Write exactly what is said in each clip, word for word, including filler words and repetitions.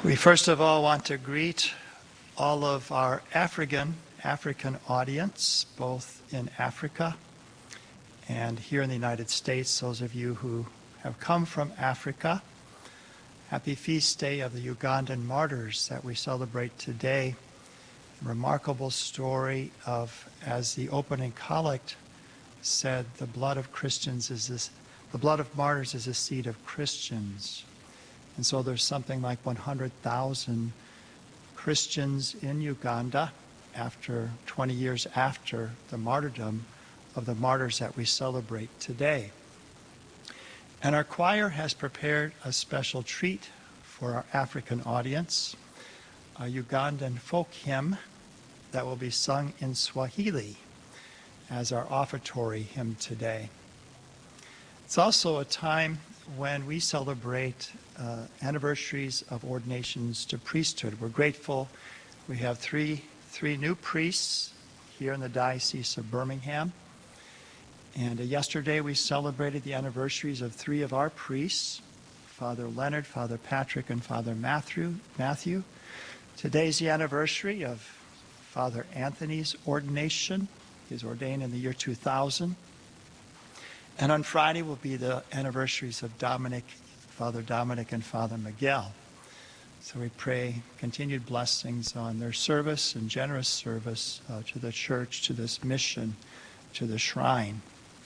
We first of all want to greet all of our African African audience, both in Africa and here in the United States, those of you who have come from Africa. Happy feast day of the Ugandan martyrs that we celebrate today. A remarkable story of, as the opening collect said, the blood of Christians is this, the blood of martyrs is the seed of Christians. And so there's something like one hundred thousand Christians in Uganda after twenty years after the martyrdom of the martyrs that we celebrate today. And our choir has prepared a special treat for our African audience, a Ugandan folk hymn that will be sung in Swahili as our offertory hymn today. It's also a time when we celebrate uh, anniversaries of ordinations to priesthood. We're grateful we have three, three new priests here in the Diocese of Birmingham. And uh, yesterday we celebrated the anniversaries of three of our priests, Father Leonard, Father Patrick, and Father Matthew. Matthew. Today's the anniversary of Father Anthony's ordination. He was ordained in the year two thousand. And on Friday will be the anniversaries of Dominic, Father Dominic and Father Miguel. So we pray continued blessings on their service and generous service uh, to the church, to this mission, to the shrine.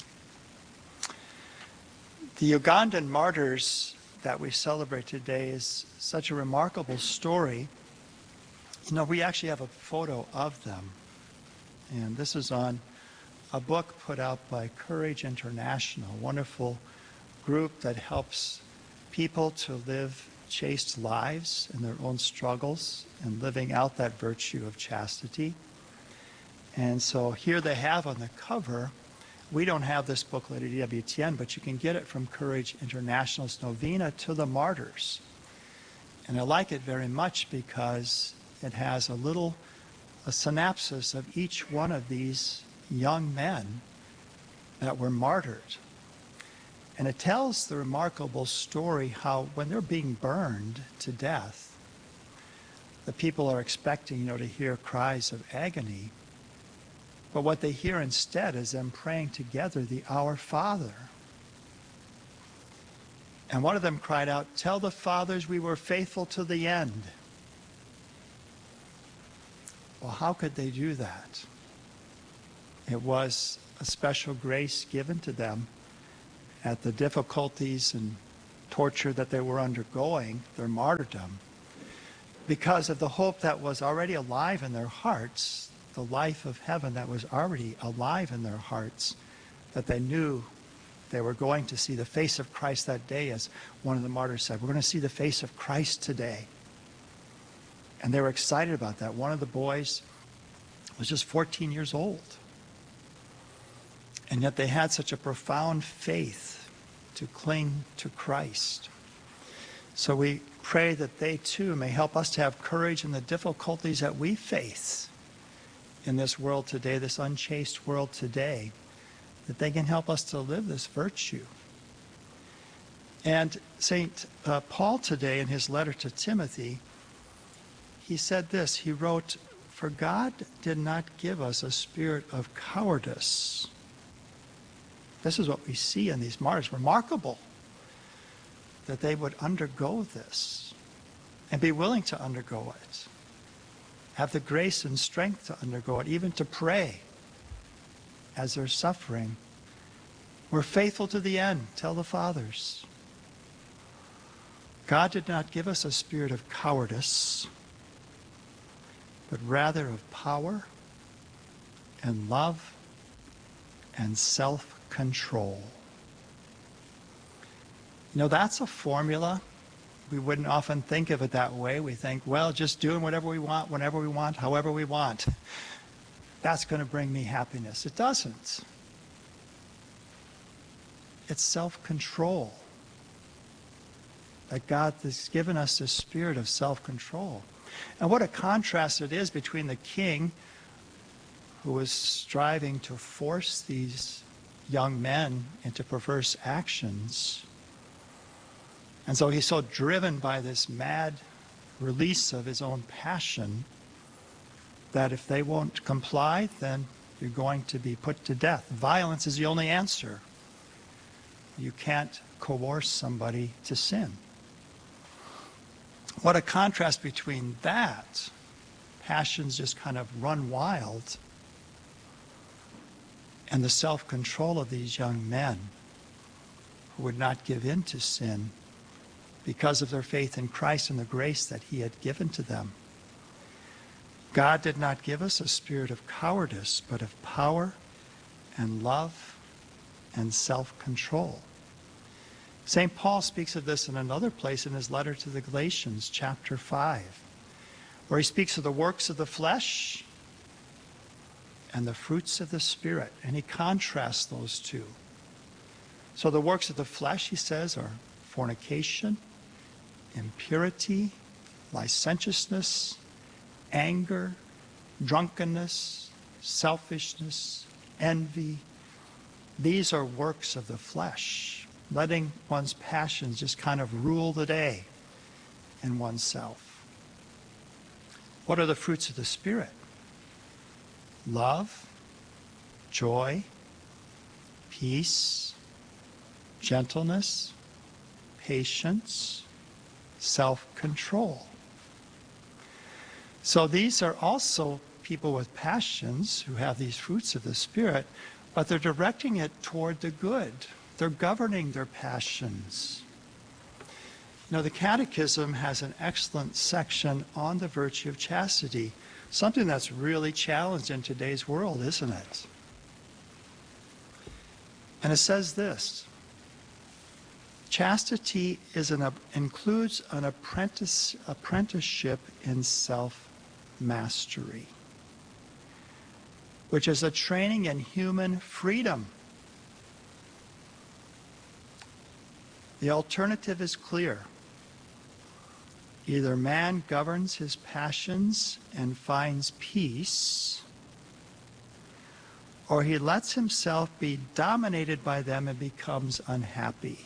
The Ugandan martyrs that we celebrate today is such a remarkable story. You know, we actually have a photo of them. And this is on a book put out by Courage International, a wonderful group that helps people to live chaste lives in their own struggles and living out that virtue of chastity. And so here they have on the cover, we don't have this booklet at E W T N, but you can get it from Courage International's Novena to the Martyrs. And I like it very much because it has a little a synopsis of each one of these young men that were martyred. And it tells the remarkable story how when they're being burned to death, the people are expecting, you know, to hear cries of agony. But what they hear instead is them praying together the Our Father. And one of them cried out, "Tell the fathers we were faithful to the end." Well, how could they do that? It was a special grace given to them at the difficulties and torture that they were undergoing, their martyrdom, because of the hope that was already alive in their hearts, the life of heaven that was already alive in their hearts, that they knew they were going to see the face of Christ that day, as one of the martyrs said, "We're going to see the face of Christ today." And they were excited about that. One of the boys was just fourteen years old. And yet they had such a profound faith to cling to Christ. So we pray that they too may help us to have courage in the difficulties that we face in this world today, this unchaste world today, that they can help us to live this virtue. And Saint uh, Paul today in his letter to Timothy, he said this, he wrote, "For God did not give us a spirit of cowardice." This is what we see in these martyrs. Remarkable that they would undergo this and be willing to undergo it. Have the grace and strength to undergo it, even to pray as they're suffering. We're faithful to the end, tell the fathers. God did not give us a spirit of cowardice, but rather of power and love and self-control. You know, that's a formula. We wouldn't often think of it that way. We think, well, just doing whatever we want, whenever we want, however we want. That's going to bring me happiness. It doesn't. It's self-control. That God has given us this spirit of self-control. And what a contrast it is between the king who was striving to force these young men into perverse actions. And so he's so driven by this mad release of his own passion, that if they won't comply, then you're going to be put to death. Violence is the only answer. You can't coerce somebody to sin. What a contrast between that, passions just kind of run wild, and the self-control of these young men who would not give in to sin because of their faith in Christ and the grace that he had given to them. God did not give us a spirit of cowardice, but of power and love and self-control. Saint Paul speaks of this in another place in his letter to the Galatians, chapter five, where he speaks of the works of the flesh and the fruits of the Spirit, and he contrasts those two. So the works of the flesh, he says, are fornication, impurity, licentiousness, anger, drunkenness, selfishness, envy. These are works of the flesh, letting one's passions just kind of rule the day in oneself. What are the fruits of the Spirit? Love, joy, peace, gentleness, patience, self-control. So these are also people with passions who have these fruits of the Spirit, but they're directing it toward the good. They're governing their passions. You know, the Catechism has an excellent section on the virtue of chastity, something that's really challenged in today's world, isn't it? And it says this: chastity is an, includes an apprentice, apprenticeship in self-mastery, which is a training in human freedom. The alternative is clear. Either man governs his passions and finds peace, or he lets himself be dominated by them and becomes unhappy.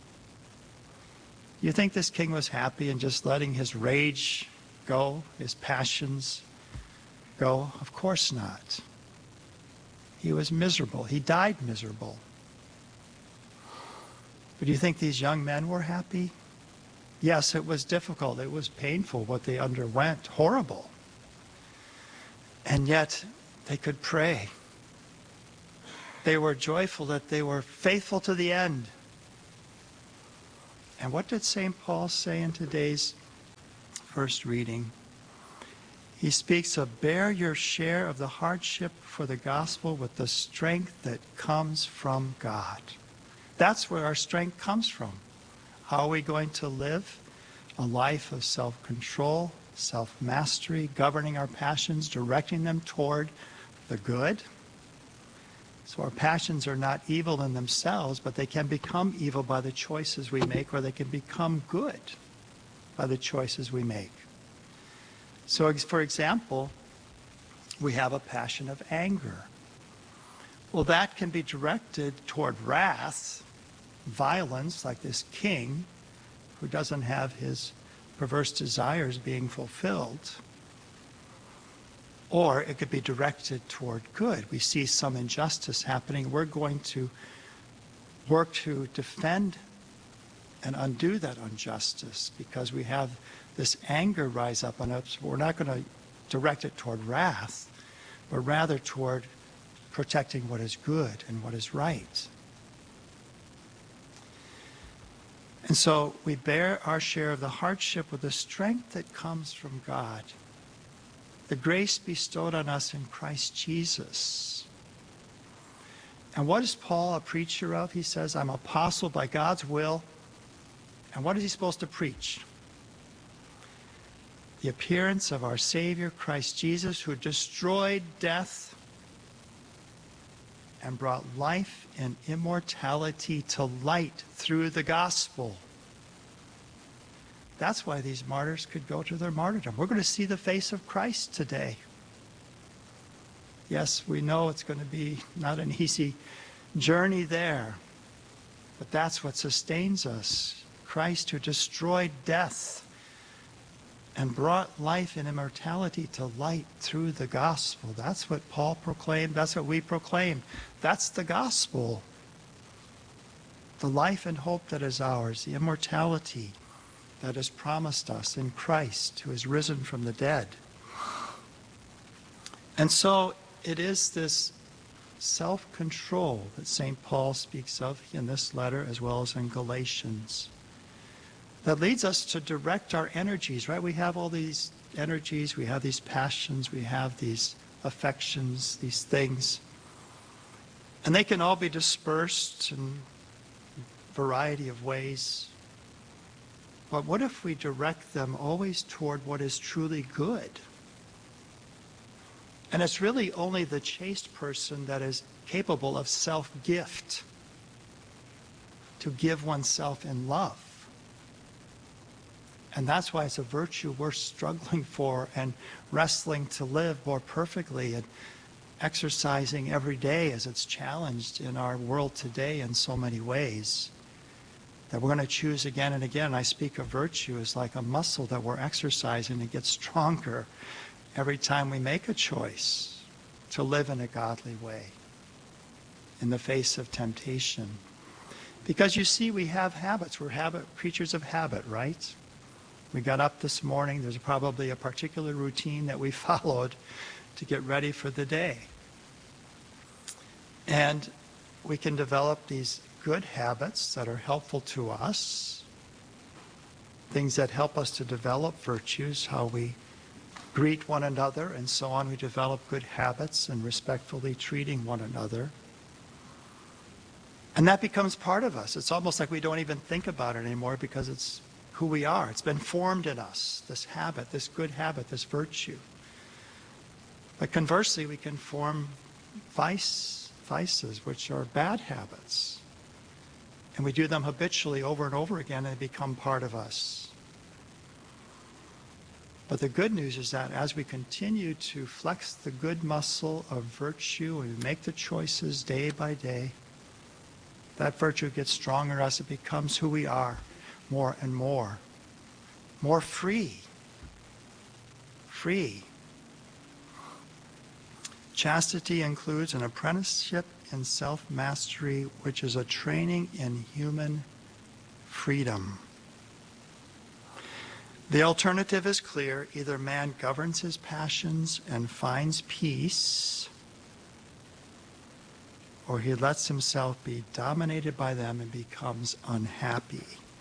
You think this king was happy in just letting his rage go, his passions go? Of course not. He was miserable. He died miserable. But do you think these young men were happy? Yes, it was difficult. It was painful what they underwent. Horrible. And yet they could pray. They were joyful that they were faithful to the end. And what did Saint Paul say in today's first reading? He speaks of bear your share of the hardship for the gospel with the strength that comes from God. That's where our strength comes from. How are we going to live a life of self-control, self-mastery, governing our passions, directing them toward the good? So our passions are not evil in themselves, but they can become evil by the choices we make, or they can become good by the choices we make. So, for example, we have a passion of anger. Well, that can be directed toward wrath, violence, like this king who doesn't have his perverse desires being fulfilled. Or it could be directed toward good. We see some injustice happening. We're going to work to defend and undo that injustice because we have this anger rise up on us. We're not going to direct it toward wrath, but rather toward protecting what is good and what is right. And so we bear our share of the hardship with the strength that comes from God, the grace bestowed on us in Christ Jesus. And what is Paul a preacher of? He says, I'm apostle by God's will. And what is he supposed to preach? The appearance of our Savior, Christ Jesus, who destroyed death and brought life and immortality to light through the gospel. That's why these martyrs could go to their martyrdom. We're going to see the face of Christ today. Yes, we know it's going to be not an easy journey there, but that's what sustains us. Christ who destroyed death and brought life and immortality to light through the gospel. That's what Paul proclaimed. That's what we proclaim. That's the gospel. The life and hope that is ours, the immortality that is promised us in Christ, who is risen from the dead. And so it is this self-control that Saint Paul speaks of in this letter as well as in Galatians that leads us to direct our energies, right? We have all these energies, we have these passions, we have these affections, these things. And they can all be dispersed in a variety of ways. But what if we direct them always toward what is truly good? And it's really only the chaste person that is capable of self-gift, to give oneself in love. And that's why it's a virtue worth struggling for and wrestling to live more perfectly and exercising every day as it's challenged in our world today in so many ways. That we're going to choose again and again. I speak of virtue as like a muscle that we're exercising and gets stronger every time we make a choice to live in a godly way in the face of temptation. Because you see, we have habits. We're habit creatures of habit, right? We got up this morning. There's probably a particular routine that we followed to get ready for the day. And we can develop these good habits that are helpful to us, things that help us to develop virtues, how we greet one another and so on. We develop good habits and respectfully treating one another. And that becomes part of us. It's almost like we don't even think about it anymore because it's who we are. It's been formed in us, this habit, this good habit, this virtue. But conversely, we can form vice, vices, which are bad habits. And we do them habitually over and over again, and they become part of us. But the good news is that as we continue to flex the good muscle of virtue and we make the choices day by day, that virtue gets stronger as it becomes who we are more and more. More free. Free. Chastity includes an apprenticeship in self-mastery, which is a training in human freedom. The alternative is clear. Either man governs his passions and finds peace, or he lets himself be dominated by them and becomes unhappy.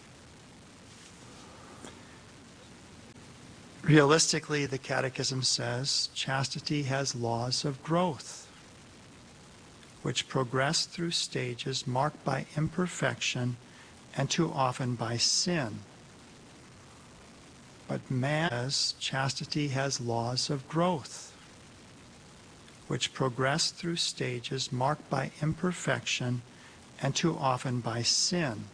Realistically, the Catechism says, chastity has laws of growth, which progress through stages marked by imperfection and too often by sin. But man says chastity has laws of growth, which progress through stages marked by imperfection and too often by sin.